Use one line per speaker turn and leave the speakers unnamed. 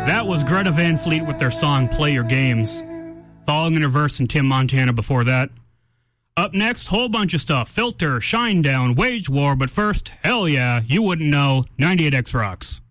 That was Greta Van Fleet with their song Play Your Games. Thawing in Reverse and Tim Montana before that. Up next, whole bunch of stuff. Filter, Shinedown, Wage War, but first, hell yeah, you wouldn't know, 98X Rocks.